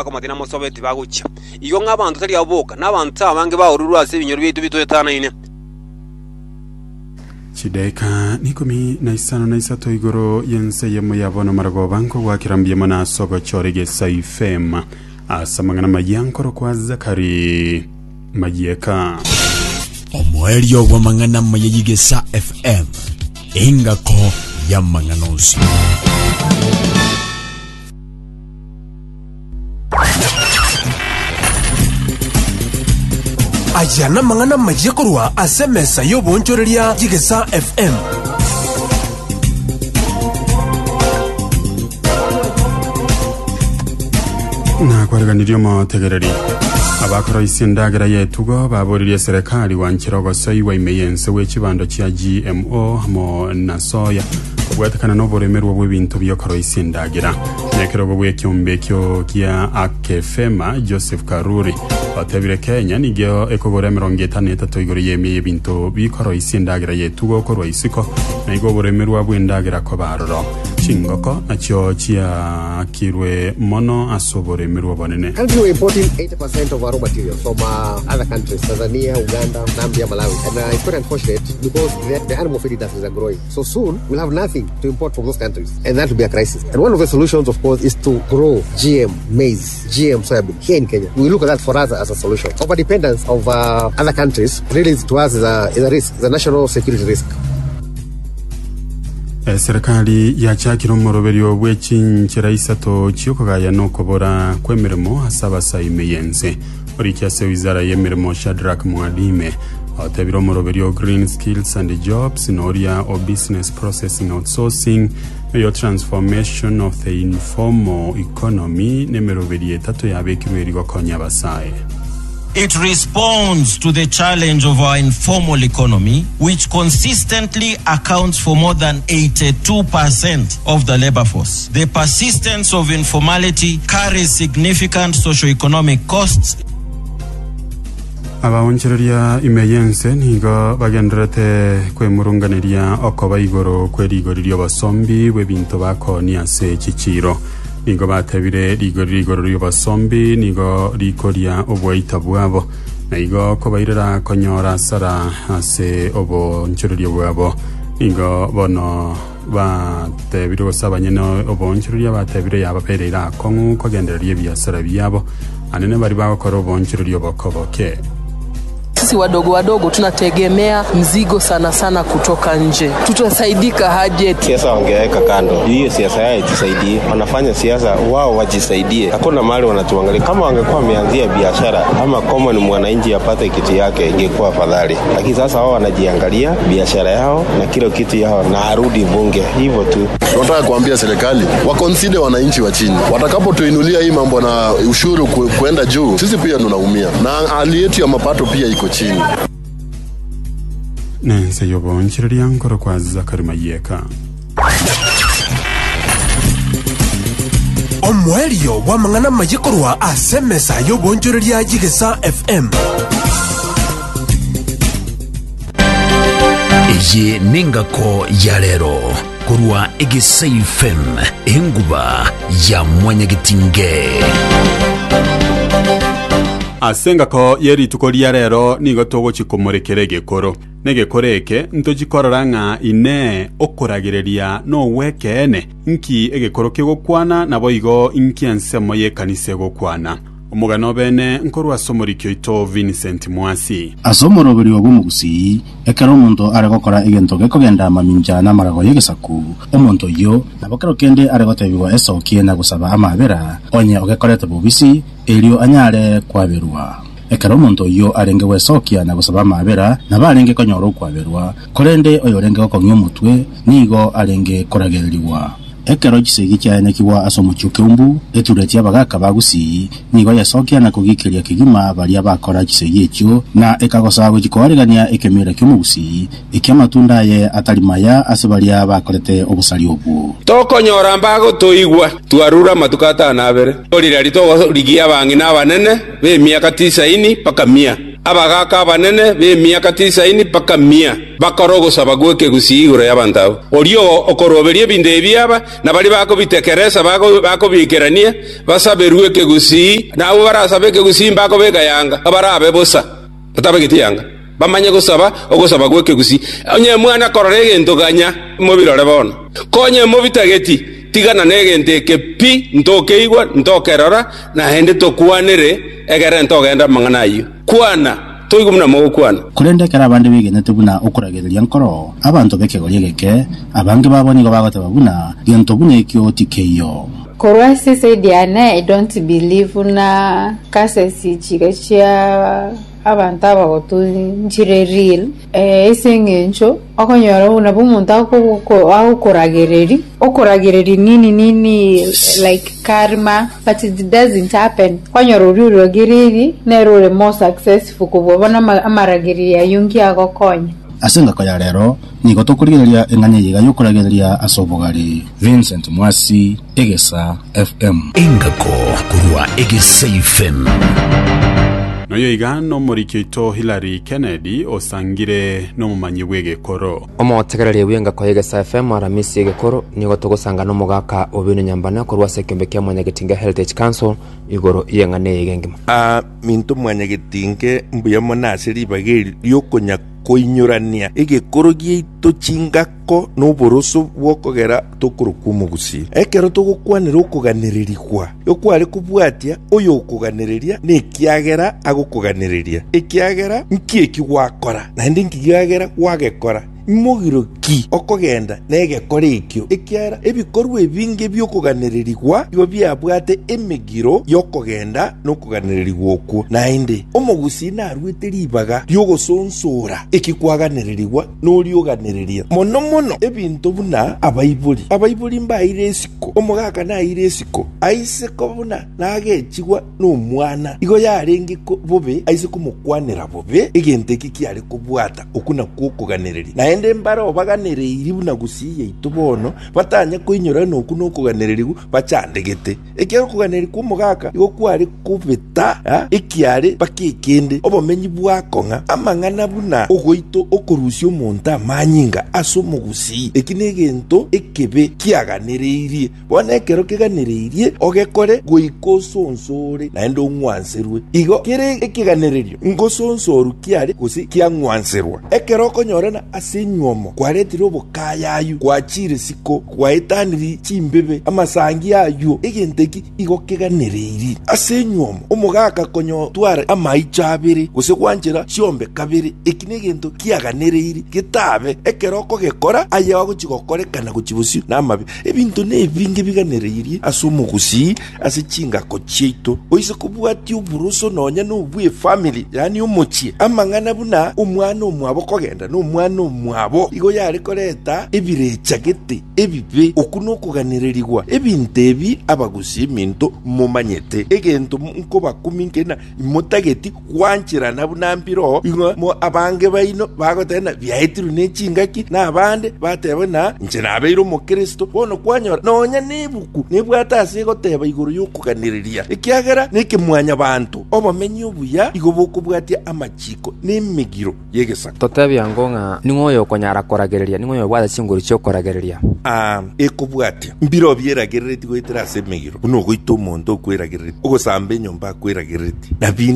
matina mosobeti bagucha iyo ng'abantu tari aboka n'abantu abange baururu ase binyoro bitu bitwetana ine Chideka nikumi na isano na isato igoro yense yemo yabono marago banko wakirambye mana sogo chorege saifema asamangana mayankoro kwa Zakari Majeka Omwelio wa mangana mayigesa FM ingako ya manganosi Ajana mangana majekorwa asemesa yo bonchoreria Jigesa FM na kwariganirio motegereri abakora isindagira yetugo baburirie serikali wanchirogo soiwa imeyense wechibando chia GMO mo na soya obwatakana no boremerwa bw'ebintu byokora isindagira nekerogo bw'ekyombe kyo kia akefema Joseph Karuri batebire Kenya nigyo ekogore 53 igoro yemye ebintu bikora isindagira yetugo korwa isiko na igo boremerwa bw'endagira ko baroro chingoko nacho chia kirwe mono asobore mirwa banene. Currently we're importing 80% of our raw materials from other countries, Tanzania, Uganda, Zambia, Malawi. And it's very unfortunate because the animal feed industries are growing. So soon we'll have nothing to import from those countries. And that will be a crisis. And one of the solutions, of course, is to grow GM maize, GM soybean here in Kenya. We look at that for us as a solution. Over dependence of other countries really to us is a risk, it's a national security risk. Serikali ya chakiro moroberio bw'ekinchera isato chiyokogaya nokobora kwemeremo asaba saimeyense orikyase wizara yemeremo Shadrack Mwadime atabiro moroberio green skills and jobs noria or business processing outsourcing your transformation of the informal economy nemeroberie tato yabekirwe rigokonya basaye. It responds to the challenge of our informal economy, which consistently accounts for more than 82% of the labor force. The persistence of informality carries significant socio-economic costs. Abaonchereria imeyense nigo bagenderete kwemurunganiria okoba igoro kwerigorio basombi webinto bako ni ase chichiro. Nigo batebire rigoro ry'obasombi nigo rikoria obwaita bwabo na igo kobairera konyora sara ase obo nchururio bwabo nigo bono batebire gosabanyene obo nchururio batebire yabaperera kongu kogendererie biasara byabo anene bari bakora obo nchururio bokoboke. Sisi wadogo tunategemea mzigo sana kutoka nje. Tutasaidika haje? Siasa wangeweka kando. Hiyo siasa yao itusaidie. Wanafanya siasa wao wajisaidie. Hakuna mahali wanatuangalia. Kama wangekuwa wameanzia biashara ama common mwananchi apate kitu yake ingekuwa afadhali. Lakini sasa wao wanajiangalia biashara yao na kila kitu yao na arudi bunge. Hivyo tu. Tunataka kuambia serikali waconsider wananchi wa chini. Watakapotuinulia hii mambo na ushuru kuenda juu, sisi pia tunaumia. Na hali yetu ya mapato pia iko chini. Nense yobo nchiriria nkoro kwa Zakari Majeka. Omwelio wa mangana majekorwa asemesa yobo nchiriria Jigesa FM. Iyi ningako ya lero kurwa Jigesa FM inguba ya mwanyagitinge. Asenga ko yeri tukoria rero nigo togo chikomorekere gekoro negekoreke ntojikorora nga ine okoragereria no wekene nki egekoro kigokwana nabo igo inki ansemo ye kanise gokwana omugano bene nkorwa somorikyo ito Vincent Mwasi asomoroberi obumugusi ekero omuntu aregokora egento gekogenda maminja na marago yegesaku omuntu yo nabokero kende aregotebwa esokie na gusaba amabera onye ogekorete bubisi elio anyare kwaberwa ekero omuntu yo arenge wesokia na gusaba amabera nabarenge konyoro kwaberwa korende oyorenge okongyo mutwe nigo arenge koragereriwa ekero kisegi cyane kiwa asomuchuke umbu eturetia bagaka bagusi nigo yasokia na kugikiria kigima bali abakora kisegi ekyo na ekagosa gukikoregania ekemera kyumugusi ekyamatunda ye atalimaya asebalia bakorete obusali obu tokonyora mbago toigwa twarura matukata na bere orira rito rigia bangi na banene be miaka 90 paka 100 abagaka abanene be miaka 90 paka 100 bakorogosaba gweke gusigura yabantao orio okoroberie binde byaba na bali bako bitekereza bako bikerania basaberwe ke gusi na abo barasabe ke gusi mbako beka yanga abarabe bosa batabegiti yanga bamanye gusaba ogusaba gweke gusi onye mwana kororege ntoganya mobirore bono konye mobitageti tigana negente ke pi ntokeigwa ntokerora na hende tokwanire egere ntogenda manganayo kwana toigumna mo kwana kurendekera abandi bigenete buna ukuragereria nkoro abantu bekegorie geke abange baboni go bagota babuna gento bune kyo tikeyo korwa sese diana I don't believe na kasesi chigachia abantu abagotu njire real esengencho okonyora una bumuntu okuragereri nini like karma, but it doesn't happen. Kwanyora urugereri nerure more successful kubona amarageri ya yungi agokonya asenga ko ya rero nigo tokurigereria enganye yiga yokuragereria asobogari Vincent Mwasi Egesa FM Engako kurwa Egesa FM noyo igano morikito Hillary Kennedy osangire no mumanyi wege koro omotegererie wenga ko Egesa FM aramisi yege koro nigo togosanga no mugaka obino nyambana korwa sekembe kya Mwanyagitinga Heritage Council igoro yengane yegengima minto Mwanyagitinge mbuya monasiri bageri yokonya koinyurania egekoro gieito chingako n'uboroso bwokogera tokurukumugusi ekero togokwanira okuganiririrwa yokware kubwatia oyo okuganiriria nekiagera agokuganiriria ekiagera nkieki gwakora na ndi nkiagera wagekora imogiro ki okogenda negekora ekyo ekiara ebikorwa ebinge byokuganiririrwa ibo byabwate emigiro yokogenda nokuganiririrwa okwo nainde omugusi narwete ribaga ryogosonsora ekikwaganiririrwa n'olyoganiriria mono ebintu buna abaibuli mbaire esiko omugaka naire esiko aise kobuna nagechigwa n'omwana igo yarenge bobe aise kumukwanira bobe egente kikiare kubwata okuna kukuganiriria naende mbaro baganiririe buna gusiye itubono batanya kuinyura noku nokuganiririrwa bachandegete ekero kuganiririrwa kumugaka igo kwari kubeta ekiare bakikende obomenyi bwakonga amangana buna ogoito okorusya omonta manyinga asomugusi ekinegento ekebe kiaganiririe bona ekero kiganiririe ogekore goikosonsore naende ongwanserwe igo kere ekiganiririo ngosonsoru kiare gusi kiangwanserwa ekero konyorana asenywomo kwaretire obokayayu kwachire siko kwaetaniri chimbebe amasangi ayo egenteki igo kiganiririe asenywomo omugaka konyo tware amaichabere gusi kwanjira chiombe kabere ekinegento kiaganiririe gitabe ekero kogekora ayawa guchigokorekana guchibusi namabe ebintu nebinge biganiririe asomugusi asichinga kochito oise kubwati uburuso nonya n'ubwe family yani umuchi amangana buna umwana omwabo kogenda n'umwana omwabo igo yari koreta ebirechagete ebibe okuno kuganiririrwa ebintu ebi abagusi minto mumanyete egento nko bakuminkena imotageti kwanchirana bunambiro ingo mo abange baino bagotena byahitiru nechingaki nabande batebona nje nabeiro mu Kristo bono kwanyora nonya nebuku nebwata sigoteba iguru yokuganiriria ekiagera nekimwanya bantu obamenyi obuya igo bokubwatia amachiko nemigiro yegesa totebya ngonga ningoyo konyara koragereria ningoyo bwada chinguru cyo koragereria ekubwatia mbiro byeragerereti goitera semigiro buno goito mondo kweragerereti ogosambe nyomba kweragerereti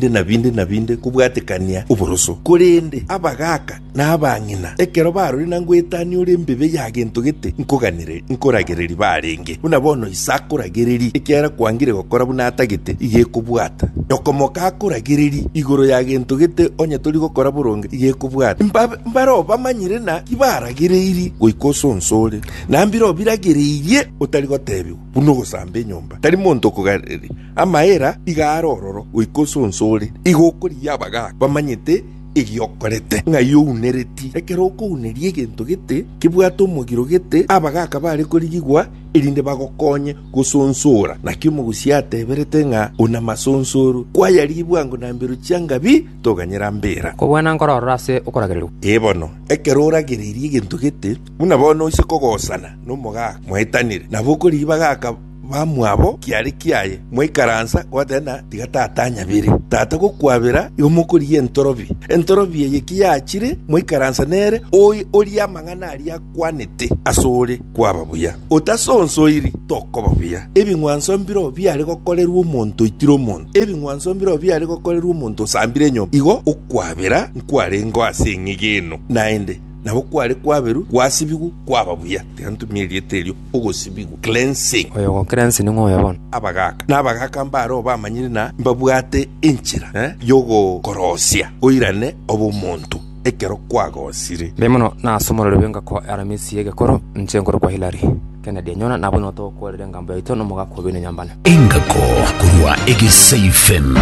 nabinde kubwatekania uboroso kurende abagaka n'abangina ekero baruri nangwetani uri mbebe yagento gete nkoragereri barenge buna bono isakoragereri ekera kwangire gokora buna atagete igekubwata yokomoka akoragereri igoro yagento gete onye turi gokora buronge igekubwata mbaro bamanyire na kibaragereri goikosonsore nambiro biragereirie utari gotebyo buno gosambe nyomba tari monto kugareri amaera igarororo goikosonsore igokuri yabaga bamanyite igiokorete ngayo unereti ekero ko unerie gento gete kibwato mugiro gete abagaka bari kurigigwa irinde bagokonye gusonsora nakyo mugusiate berete nga una masonsoro kwayari bwango nambero cyangabi toganyera mbera ko bwana ngorora se ukoragerero ebono ekero uragiririe gento gete una bono ise kogosana no muga mwetanire naboko libagaka bamwabo kiari kiaye mwikaransa gwatena tigatatanya bire tata gukwabira yomukuri entorobi ye kiyachire mwikaransa nere oria mangana aria kwanete asore kwababuya utasonso iri tokobabuya ebingwanso mbiro byari gokorerwa umuntu itiro umuntu ebingwanso mbiro byari gokorerwa umuntu sambire nyom igo ukwabira nkwarengo asengigeno naende nabo kwari kwaberu kwasibigu kwababuya tantumiri etelio ogosibigu cleansing oyo cleansing ngoya bona abagaka n'abagaka mbaro bamanyire na mbabwate inchira yogo korosia oirane obumuntu ekero kwagosire bemono nasomorere benga ko aramisi yegekoro nchengoro kwa Hilary Kennedy nyona nabo noto kwerere ngambo yaito no mugako bine nyambana engako kurwa egesafem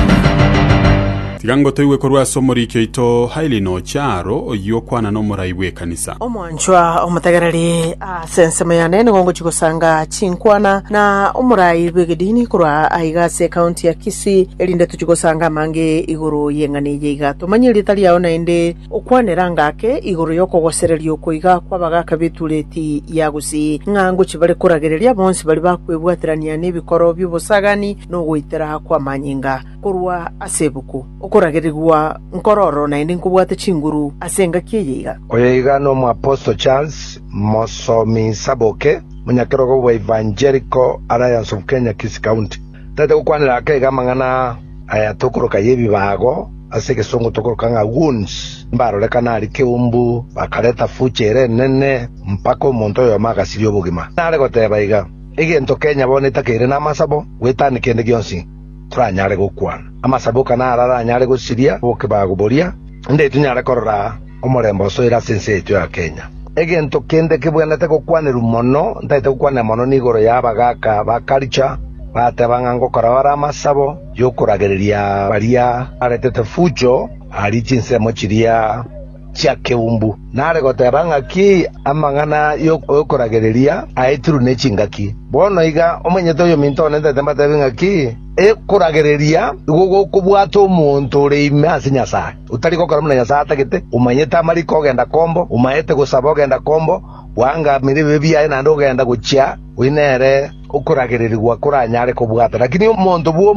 tigango toiwe korwa somori kyoito haili no charo oyo kwana no muraibwe kanisa omwanchwa omutagarari sensema yanene ngongo chikosanga chinkwana na omuraibwe gedini kurwa aigase county ya Kisii elinde tuchikosanga mange iguru yengane yiga tomanyiri tali yaona inde okwanera ngake iguru yoko goserelio koiga kwabagaka bituleti yagusi ngango chibale kuragereria bonsi bali bakwebwatirania nebikoro by'ubusagani no gwitera kwa manyinga kurwa asebuku okurageregwa nkororo na indi nkubwate chinguru asenga kiyiga oyiga no mu Apostle Charles Mosomi Saboke munyakerogo wa Evangelical Alliance of Kenya Kisii County tate kukwanira akega mangana aya tokoroka yebi bago aseke songo tokoroka nga wounds mbaro lekana alike umbu bakaleta fuchere nene mpako monto yo magasirio bugima nale goteba iga igento Kenya boneta kire na masabo wetani kende gyonsi turanyare gukwana amasabo kana arara nyare gusiria boke baguboria nde tunyare korora omorembo so ira sense etu ya Kenya egento kende kibwanete gukwanira mono ndaite gukwana mono nigoro yabagaka bakalicha bate bangango korora amasabo yokuragereria baria aretete fujo ali chinse mochiria chake umbu nare gotebanga ki amangana yokuragereria aituru nechingaki bono iga omenyeto yo minto nende tembate benga ki kuragereria gugu kubwato umuntu uri imasi Nyasaye utari gukora muna Nyasaye atagite umanyeta mariko genda kombo umayete gusaba genda kombo wanga miribe bya na ndo genda gucia winere ukuragererirwa kuranyare kubwata lakini umuntu bwo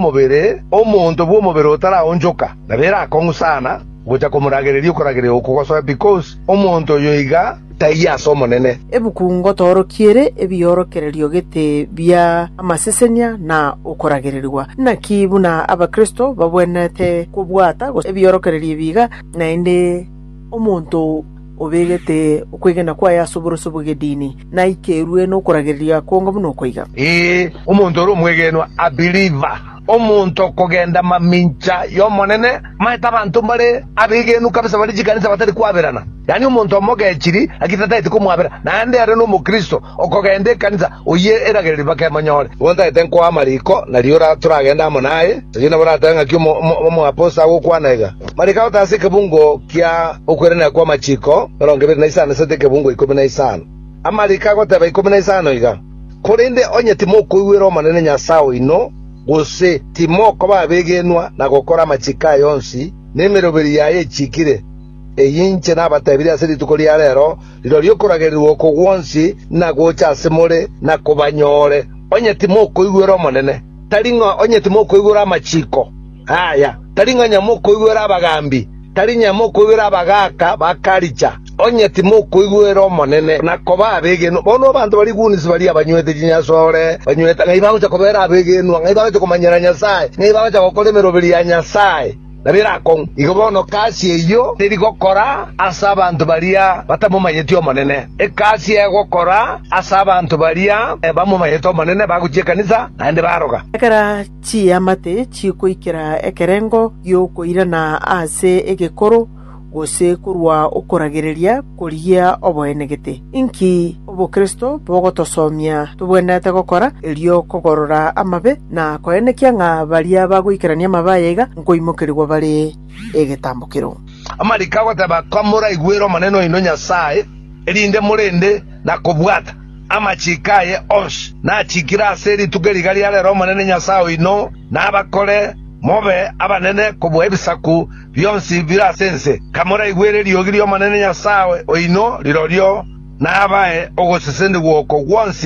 mubere utarawonjoka nabera akongusana gocha kumuragereria ukuragereria ukugoso because umuntu yoiga taiya somo nene ebukungo torokiere ebiyorokererio gete bya amasesenya na ukuragererirwa na kibuna abakristo babwenete kubwata ebiyorokererio biga na inde umuntu obegete ukwigenda kwa yasoboroso bugedini na ikerwe no kuragereria kongo buno koiga umuntu ro mwegenwa a believer omuntu kugenda mamincha yo monene maita bantu bare abigenu kabisa bari jikanisa batari kwaberana yani umuntu omogechiri akitataite kumwabera nande ari no mukristo okogende kanisa oye eragereri bakemanyore wonta etenko amariko na riora turagenda monaye tujina boratanga kyo mo aposta gukwanega marika utasike bungo kya okwerena kwa machiko rongebere na isana seteke bungo 15 amarika goteba 15 iga kurinde onye timoko iwero manene Nyasaye ino gose timoko babegenwa na gukora machika yonsi nemeroberi yaye chikire eyinche nabatabiri asiri tukori arero riro kuragerirwo ko gwonsi na gocha semore na kubanyore onye timoko igwero monene taringa onye timoko igwera machiko haya taringa nyamoko igwera abagambi tarinya moko igwera abagaka bakaricha onye timoko igwero monene na koba abegeno bono bantu bari gunisi bari abanywete jinyasore banyweta ngai bago chakobera abegeno ngai bago chakomanyira Nyasaye ngai bago chakokolemero bili ya Nyasaye nabira kon igobono kasi eyo tiri gokora asa abantu baria batamumanyetio monene ekasi egokora asa abantu baria bamumanyetio monene baguchie kanisa ande baroga ekara chi amate chi kuikira ekerengo yo kuirana ase egekoro gose kurwa ukuragereria kuria oboenegete inki obokristo bogotosomia tubwenete gokora elio kogorora amabe na koenekia nga baria baguikerania mabayega ngoimokerirwa bari egetambukiro amarika goteba kamura igwero maneno ino Nyasaye erinde murende na kubwata amachikaye ons na chikira seri tugerigari ale Roma nene Nyasaye ino na abakore mobe abanene kubwebisaku byonsi birasense kamura igwere lyogirio manene Nyasaye oino lirorio na abae ogosesende gwoko gwonsi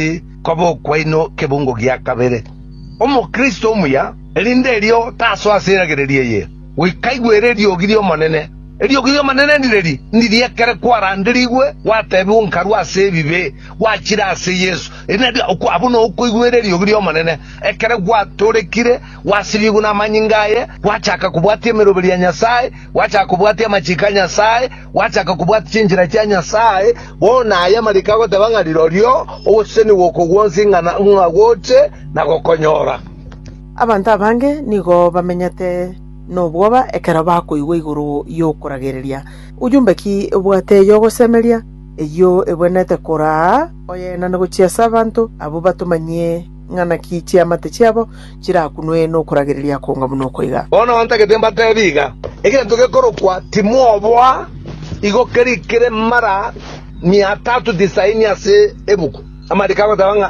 kobo kwaino kebungo gya kabere omukristo muya elinde elio taso asiragererie ye wikaigwererio girio manene elio girio manene ndirie kere kwarandirigwe watebu nkaru ase bibe wachira ase Yesu enadi abuno okuigwererio girio manene ekere gwatorekire wasirigu na manyingaye wachaka kubwatia meroberi ya Nyasaye wachaka kubwatia machika Nyasaye wachaka kubwatia chinjira cha Nyasaye bona aya marikago tabanga lirorio oseni wokogwonsinga na ngwagote na gokonyora abantu abange nigo bamenyete nobwoba ekera bakoigwa iguru yokuragereria ujumbe ki bwate yogosemeria eyo ebonete kora oyena negochiasa abantu abo batumanye ngana ki chiamate chiabo chirakunwe no kuragereria konga muno koiga bona wanta ketemba tebiga ege tugekorokwa timobwa igokerikire mara 390 ase ebuku amarikago tabanga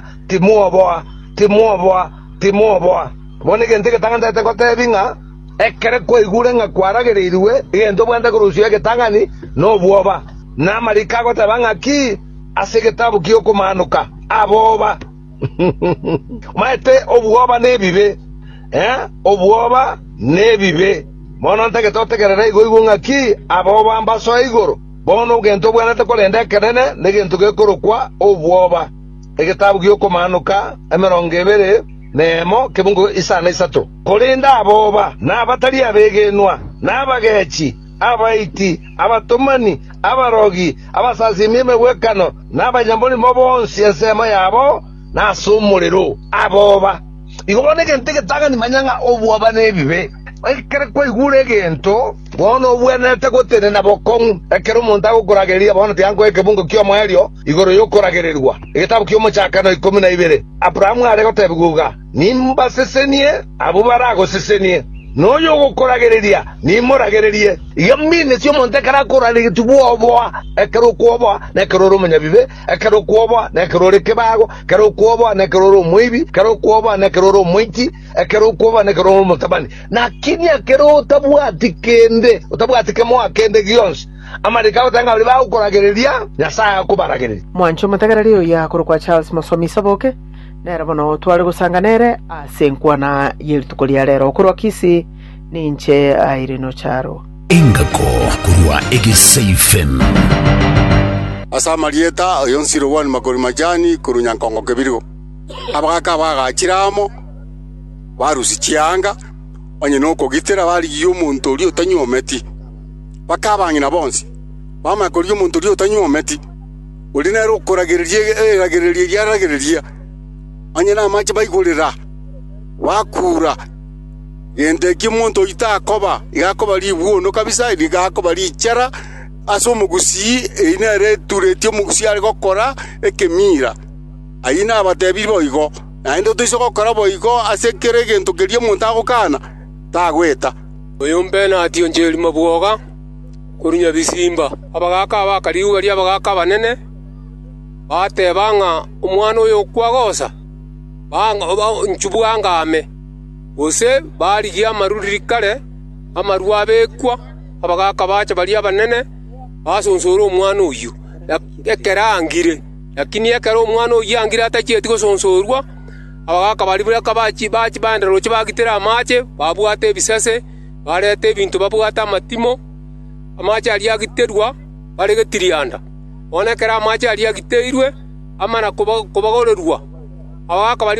timobwa bone gente que tanga te kote binga ekere ko igure nga kwaragereirwe igento bwanda kurushia getangani no bwoba na marikago tabanga ki ase getabu kiyo kumanuka aboba maete obwoba nebibe obwoba nebibe mono ntake totekerera igo nga ki aboba ambaso igoro bono gento bwana te kolenda kerene negento gekorokwa obwoba egetabu kiyo kumanuka emerongevere Nemo kebungo isana isato kolinda aboba n'abatari abegenwa n'abagechi abaiti abatumani abarogi abasazimime wekano n'abanyamboni mobonsi esema yabo nasumuliro aboba igoboneke nteke tanga ni manyanga obwoba nebibe ekere ko igure gento bono bwenete gotene na bokong ekero monta gukurageria bono tiango ekebungo kyo mwaelio igoro yokuragererwa egetabu kyo mochakano 12 Abraham are gotebiguga nimba sesenie abo barago sesenie noyo gukuragereria nimuragererie yamine sio monte kara kurali tubuobwa ekero kuobwa nekero rumenya bibe ekero kuobwa nekero rekebago ekero kuobwa nekero muibi ekero kuobwa nekero muiti ekero kuobwa nekero mutabani na kinya kero utabwatike mo akende gions amarikao tanga bali ba ukuragereria Nyasaye akubaragereria mwancho matagarariyo ya kurukwa Charles Masomi Saboke nera bono twari gusanganere asenkwana yelitukolia lero kurwa kisi ninche airino charo Engako kurwa Egesafem asa marieta yonsiro wan makori majani kurunyankongo kebirigo abagaka bagachiramo barusi chianga onye noko gitera bali yo muntu uri otanyometi bakabangina bonsi bama kori yo muntu uri otanyometi ulinero kuragereria anyena machi baigurira wakura yende kimuntu itakoba igakoba libuo no kabisa igakoba lichara aso mugusi inere turetio mugusi ari gokora ekemira aina abatebi boigo ando tiso gokora boigo asekere gento kerie muntu agokana tagweta oyombe na atio njeri mabwoga kurunya bisimba abagaka bakariu bari abagaka banene batebanga umwana oyo kwagosa banga nchubuanga ame ose bari ya maruri kare amarwa bekwa abagaka bacha bari abanene basonsoro umwana oyu ekerangire lakini ekero umwana oyu angire atacheti gosonsorwa abagaka bari bura kabachi bandero chibagitera amache babwate bisase barete bintu babwata amatimo amache ali agiterwa bari getirianda onekera amache ali agiteirwe amana kubagorerwa abagaka bari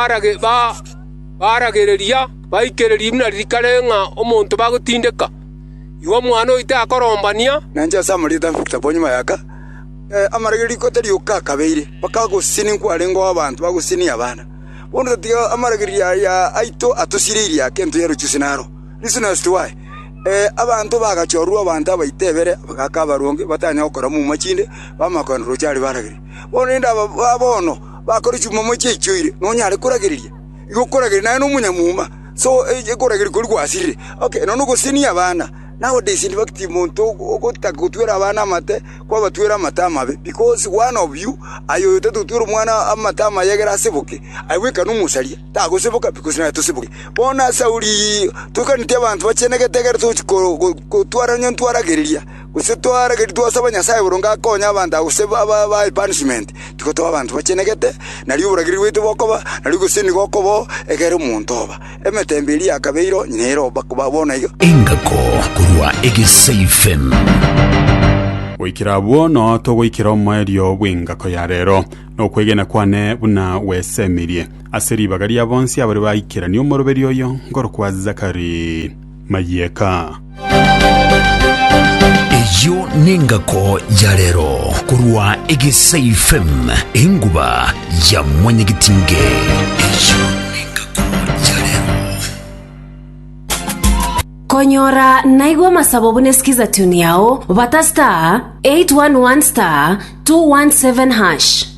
baragereria baikereria imna rikarenga omuntu bagutindeka iwo mwana oite akorombania nanja samurita Victor Bonyuma yaka amarageri koteri ukakabeire bakagusini kwarengo abantu bagusini abana bondo tiga amarageri ya aito atusiriri yake ntu yaruchusinaro listen to why abantu bagachorwa abantu abaitebere bakakabaronge batanya okora mu machinde bamakonro cyari barageri bono nda babono bakora cyuma mu cyicyire nonyare kurageriria igukuragerira nayo n'umunyamuma so igukuragerira kuri kwasirire okay none gusini abana nowadays in fact muntu ogotagutwera abana amate kwa batwera amatama be because one of you ayo tutwera umwana amatama yegera asebuke aiweka n'umusaria tagosebuka because na tusebuke bona sauri tukanite abantu bacenegetegera tukutwara nyontwaragereria usitwara gari twasaba nyasaye burunga konya abantu useba ba punishment tikoto abantu bacenegete nari uburagiri wetu bokoba nari gusini gokobo egere umuntu oba emetembeli akabeiro nyero bakubabona iyo engako kurwa Egesei FM Wikirabwo no togwikira omwerio bwengako ya rero no kwegena kwane buna wesemirie aseri bagari abonsi abari bayikira niyo moroberi oyo ngoro kwa Zakari Mayeka Ejo nengako ya rero kurwa Egesei FM enguba ya mwenyegitinge Ejo Konyora naigwa masababu nesikiza tuni yao Bata star 811 star 217 hash